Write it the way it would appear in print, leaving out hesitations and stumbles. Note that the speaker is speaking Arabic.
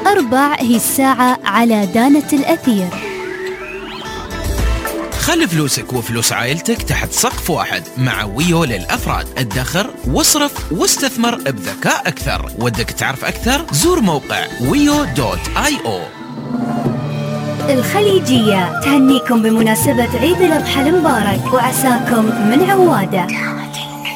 4 هي الساعة على دانة الأثير. خلي فلوسك وفلوس عائلتك تحت سقف واحد مع ويو للأفراد. ادخر واصرف واستثمر بذكاء أكثر. ودك تعرف أكثر؟ زور موقع wio.io. الخليجية تهنيكم بمناسبة عيد الأضحى المبارك وعساكم من عوادة.